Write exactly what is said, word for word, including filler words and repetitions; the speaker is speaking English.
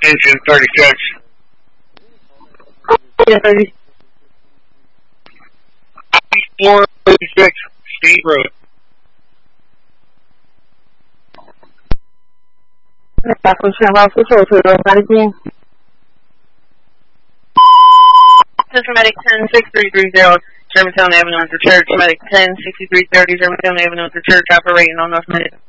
engine thirty-six. Yeah, thirty. four thirty-six, State Road. Bajo chamado Fuso, pero alguien. This is Medic ten six three three zero, Germantown Avenue after church. Medic ten sixty-three thirty, Germantown Avenue after church, operating on North Medic.